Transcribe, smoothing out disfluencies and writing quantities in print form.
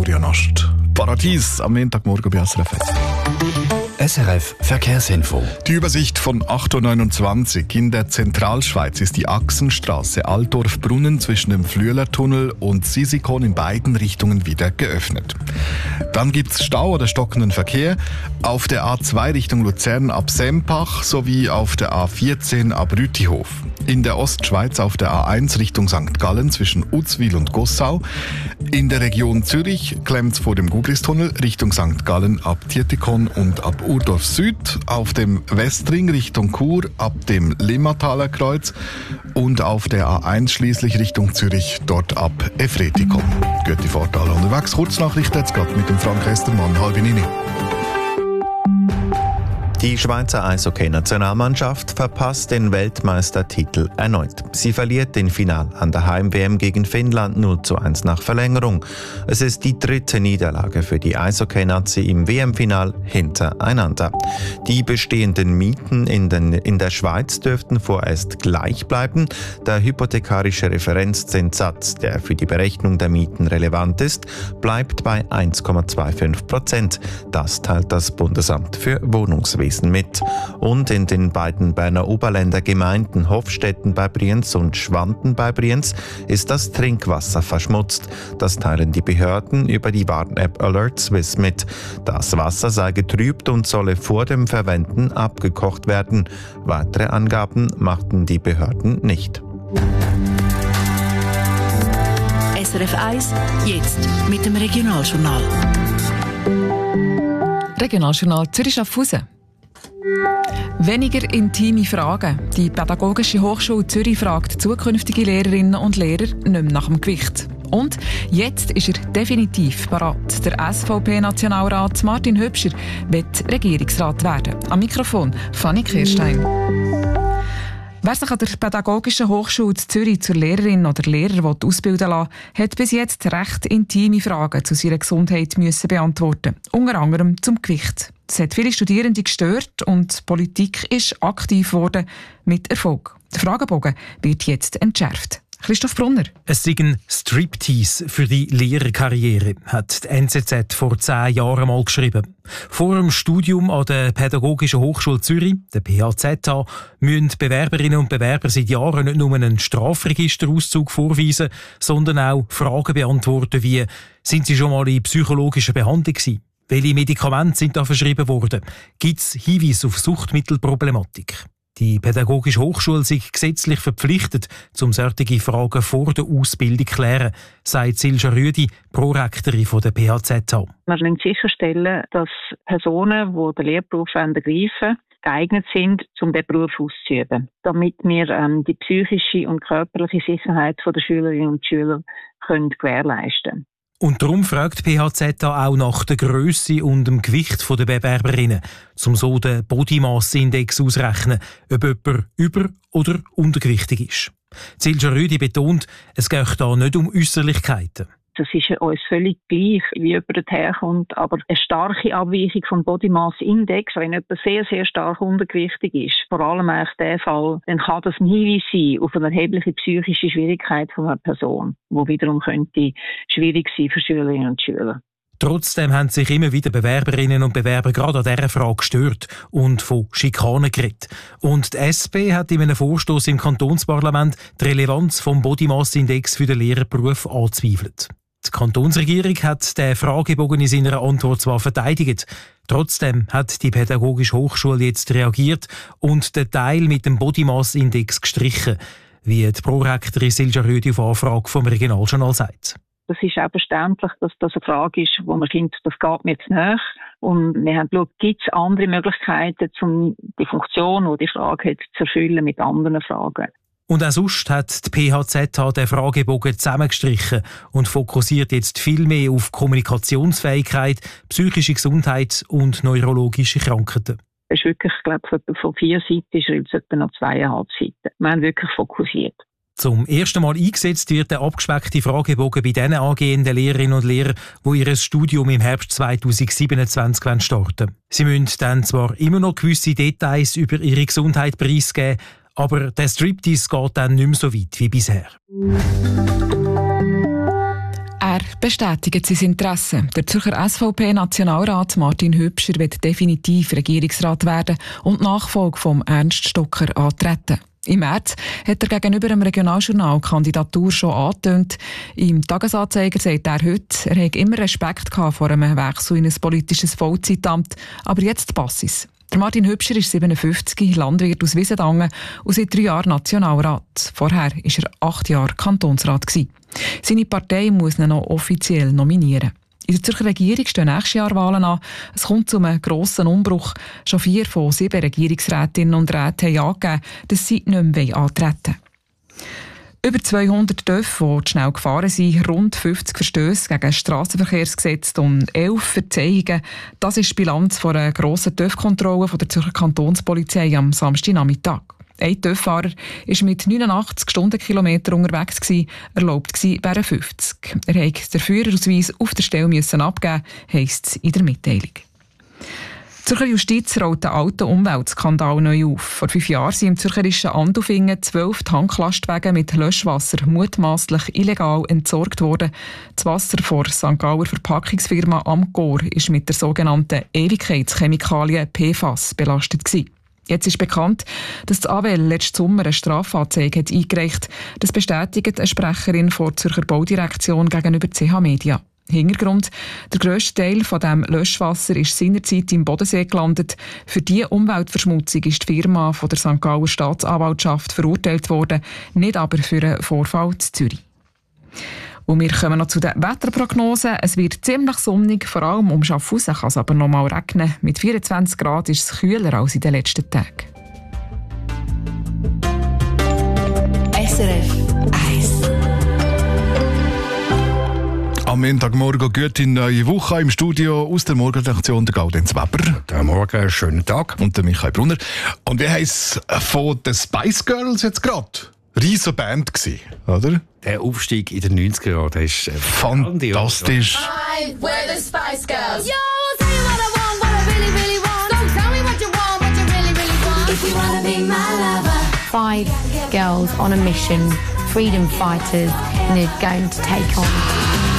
Florian Ast. Paradies am Montagmorgen bei SRF. SRF Verkehrsinfo. Die Übersicht von 8.29 Uhr. In der Zentralschweiz ist die Achsenstraße Altdorf-Brunnen zwischen dem Flüelertunnel und Sisikon in beiden Richtungen wieder geöffnet. Dann gibt es Stau oder stockenden Verkehr auf der A2 Richtung Luzern ab Sempach sowie auf der A14 ab Rütihof. In der Ostschweiz auf der A1 Richtung St. Gallen zwischen Uzwil und Gossau. In der Region Zürich klemmt vor dem Gubristunnel Richtung St. Gallen ab Tietikon und ab Urdorf Süd, auf dem Westring Richtung Chur ab dem Limmataler Kreuz und auf der A1 schließlich Richtung Zürich, dort ab Efretikon. Gute Fahrt alle unterwegs. Kurznachrichten jetzt gerade mit dem Frank Estermann, 8:30. Die Schweizer Eishockey-Nationalmannschaft verpasst den Weltmeistertitel erneut. Sie verliert den Final an der Heim-WM gegen Finnland 0:1 nach Verlängerung. Es ist die dritte Niederlage für die Eishockey-Nazi im WM-Final hintereinander. Die bestehenden Mieten in der Schweiz dürften vorerst gleich bleiben. Der hypothekarische Referenzzinssatz, der für die Berechnung der Mieten relevant ist, bleibt bei 1,25%. Das teilt das Bundesamt für Wohnungswesen mit. Und in den beiden Berner Oberländer Gemeinden Hofstetten bei Brienz und Schwanden bei Brienz ist das Trinkwasser verschmutzt. Das teilen die Behörden über die Warn-App Alert Swiss mit. Das Wasser sei getrübt und solle vor dem Verwenden abgekocht werden. Weitere Angaben machten die Behörden nicht. SRF 1, jetzt mit dem Regionaljournal. Regionaljournal Zürich-Schaffhausen. Weniger intime Fragen. Die Pädagogische Hochschule Zürich fragt zukünftige Lehrerinnen und Lehrer nicht mehr nach dem Gewicht. Und jetzt ist er definitiv bereit. Der SVP-Nationalrat Martin Hübscher wird Regierungsrat werden. Am Mikrofon Fanny Kirstein. Wer sich an der Pädagogischen Hochschule Zürich zur Lehrerin oder Lehrer ausbilden lassen will, hat bis jetzt recht intime Fragen zu seiner Gesundheit müssen beantworten. Unter anderem zum Gewicht. Das hat viele Studierende gestört und die Politik ist aktiv geworden mit Erfolg. Der Fragebogen wird jetzt entschärft. Christoph Brunner. Es sei ein Striptease für die Lehrerkarriere, hat die NZZ vor 10 Jahren mal geschrieben. Vor dem Studium an der Pädagogischen Hochschule Zürich, der PHZH, müssen Bewerberinnen und Bewerber seit Jahren nicht nur einen Strafregisterauszug vorweisen, sondern auch Fragen beantworten wie: Sind Sie schon mal in psychologischer Behandlung gewesen? Welche Medikamente sind da verschrieben worden? Gibt es Hinweise auf Suchtmittelproblematik? Die Pädagogische Hochschule sei gesetzlich verpflichtet, um solche Fragen vor der Ausbildung zu klären, sagt Silja Rüdi, Prorektorin der PHZH. Wir müssen sicherstellen, dass Personen, die den Lehrberuf ergreifen, geeignet sind, um diesen Beruf auszuüben, damit wir die psychische und körperliche Sicherheit der Schülerinnen und Schüler gewährleisten können. Und darum fragt die PHZH auch nach der Grösse und dem Gewicht der Bewerberinnen, um so den Body Mass Index auszurechnen, ob jemand über- oder untergewichtig ist. Silja Rüdi betont, es geht hier nicht um Äusserlichkeiten. Es ist uns völlig gleich, wie jemand herkommt, aber eine starke Abweichung vom Body Mass Index, wenn jemand sehr, sehr stark untergewichtig ist, vor allem eigentlich der Fall, dann kann das ein Hinweis sein auf eine erhebliche psychische Schwierigkeit von einer Person, die wiederum könnte schwierig sein für Schülerinnen und Schüler. Trotzdem haben sich immer wieder Bewerberinnen und Bewerber gerade an dieser Frage gestört und von Schikanen geredet. Und die SP hat in einem Vorstoss im Kantonsparlament die Relevanz vom Body Mass Index für den Lehrerberuf angezweifelt. Die Kantonsregierung hat den Fragebogen in seiner Antwort zwar verteidigt, trotzdem hat die Pädagogische Hochschule jetzt reagiert und den Teil mit dem Body Mass Index gestrichen, wie die Prorektorin Silja Rüdi auf Anfrage vom Regionaljournal sagt. Das ist auch verständlich, dass das eine Frage ist, wo man findet, das geht mir jetzt nach. Und wir haben geschaut, gibt es andere Möglichkeiten, um die Funktion, die die Frage hat, zu erfüllen mit anderen Fragen. Und auch sonst hat die PHZH den Fragebogen zusammengestrichen und fokussiert jetzt viel mehr auf Kommunikationsfähigkeit, psychische Gesundheit und neurologische Krankheiten. Es ist wirklich, ich glaube, von 4 Seiten schreibt es etwa noch 2,5 Seiten. Wir haben wirklich fokussiert. Zum ersten Mal eingesetzt wird der abgespeckte Fragebogen bei den angehenden Lehrerinnen und Lehrern, die ihr Studium im Herbst 2027 starten. Sie müssen dann zwar immer noch gewisse Details über ihre Gesundheit preisgeben, aber der Striptease geht dann nicht mehr so weit wie bisher. Er bestätigt sein Interesse. Der Zürcher SVP-Nationalrat Martin Hübscher wird definitiv Regierungsrat werden und die Nachfolge von Ernst Stocker antreten. Im März hat er gegenüber dem Regionaljournal die Kandidatur schon angetönt. Im Tagesanzeiger sagt er heute, er hätte immer Respekt vor einem Wechsel in ein politisches Vollzeitamt, aber jetzt passt es. Der Martin Hübscher ist 57, Landwirt aus Wiesendangen und seit 3 Jahren Nationalrat. Vorher war er 8 Jahre Kantonsrat. Seine Partei muss ihn noch offiziell nominieren. In der Zürcher Regierung stehen nächstes Jahr Wahlen an. Es kommt zu einem grossen Umbruch. Schon 4 von 7 Regierungsrätinnen und Räten haben angegeben, dass sie nicht mehr antreten wollen. Über 200 TÜV, die schnell gefahren sind, rund 50 Verstöße gegen das Strassenverkehrsgesetz und 11 Verzeihungen. Das ist die Bilanz einer grossen TÜV-Kontrolle der Zürcher Kantonspolizei am Samstagnachmittag. Ein TÜV-Fahrer war mit 89 Stundenkilometern unterwegs, erlaubt wären 50. Er musste den Führerausweis auf der Stelle abgeben, heisst es in der Mitteilung. Die Zürcher Justiz rollt den alten Umweltskandal neu auf. Vor 5 Jahren sind im zürcherischen Andufingen 12 Tanklastwagen mit Löschwasser mutmaßlich illegal entsorgt worden. Das Wasser von St. Gauer Verpackungsfirma Amcor war mit der sogenannten Ewigkeitschemikalien PFAS belastet gewesen. Jetzt ist bekannt, dass das AWL letzten Sommer eine Strafanzeige eingereicht hat. Das bestätigt eine Sprecherin der Zürcher Baudirektion gegenüber CH Media. Hintergrund: der grösste Teil von dem Löschwasser ist seinerzeit im Bodensee gelandet. Für diese Umweltverschmutzung ist die Firma von der St. Gauer Staatsanwaltschaft verurteilt worden, nicht aber für einen Vorfall in Zürich. Und wir kommen noch zu den Wetterprognosen. Es wird ziemlich sonnig, vor allem um Schaffhausen kann es aber noch mal regnen. Mit 24 Grad ist es kühler als in den letzten Tagen. SRF 1. Am Montagmorgen gute neue Woche im Studio aus der Morgenredaktion der Gaudenz Weber. Guten Morgen, schönen Tag. Und der Michael Brunner. Und wie heisst es von den Spice Girls jetzt gerade? Riese Band gsi, oder? Der Aufstieg in den 90er Jahren, der ist fantastisch. Hi, we're the Spice Girls. Yo, I'll tell you what I want, what I really, really want. So tell me what you want, what you really, really want. If you wanna be my lover. 5 girls on a mission, freedom fighters, and they're going to take on